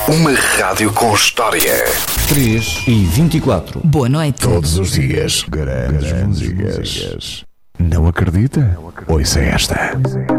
Uma rádio com história. 3h24. Boa noite. Todos os dias, grandes músicas. Não acredita? Ouça esta.